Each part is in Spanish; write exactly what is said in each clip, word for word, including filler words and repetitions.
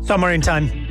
Summer in Time.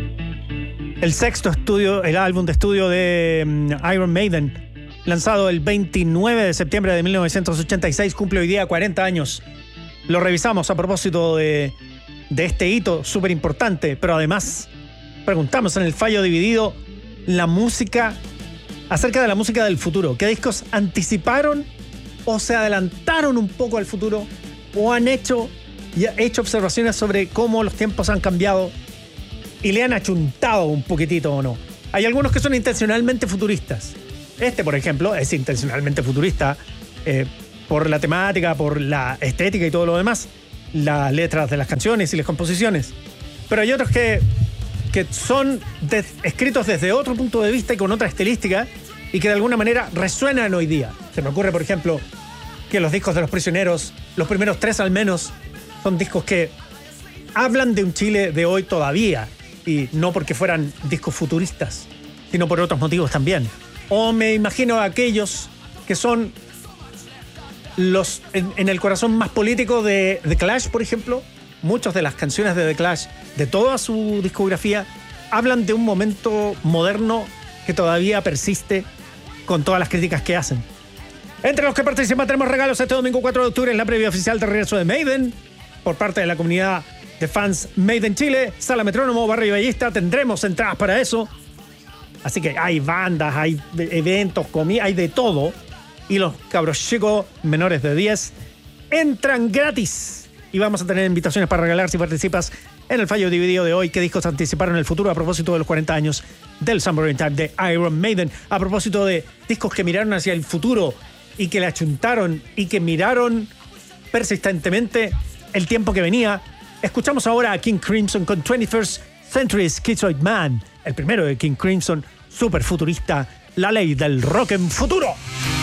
El sexto estudio, el álbum de estudio de um, Iron Maiden, lanzado el veintinueve de septiembre de mil novecientos ochenta y seis, cumple hoy día cuarenta años. Lo revisamos a propósito de, de este hito súper importante, pero además preguntamos en el fallo dividido la música, acerca de la música del futuro. ¿Qué discos anticiparon o se adelantaron un poco al futuro o han hecho, hecho observaciones sobre cómo los tiempos han cambiado y le han achuntado un poquitito o no? Hay algunos que son intencionalmente futuristas. Este, por ejemplo, es intencionalmente futurista eh, por la temática, por la estética y todo lo demás, las letras de las canciones y las composiciones. Pero hay otros que, que son de, escritos desde otro punto de vista y con otra estilística y que de alguna manera resuenan hoy día. Se me ocurre, por ejemplo, que los discos de Los Prisioneros, los primeros tres al menos, son discos que hablan de un Chile de hoy todavía, y no porque fueran discos futuristas, sino por otros motivos también. O me imagino a aquellos que son los en, en el corazón más político de The Clash, por ejemplo. Muchas de las canciones de The Clash, de toda su discografía, hablan de un momento moderno que todavía persiste con todas las críticas que hacen. Entre los que participan tenemos regalos este domingo cuatro de octubre en la previa oficial de regreso de Maiden por parte de la comunidad de fans Maiden Chile, Sala Metrónomo, Barrio Ballista. Tendremos entradas para eso. Así que hay bandas, hay eventos, comida, hay de todo. Y los cabros chicos menores de diez entran gratis. Y vamos a tener invitaciones para regalar si participas en el fallo dividido de hoy. ¿Qué discos anticiparon el futuro a propósito de los cuarenta años del Summer in Time de Iron Maiden? A propósito de discos que miraron hacia el futuro y que le achuntaron y que miraron persistentemente el tiempo que venía. Escuchamos ahora a King Crimson con twenty-first Century Schizoid Man, el primero de King Crimson, super futurista, la ley del rock en futuro.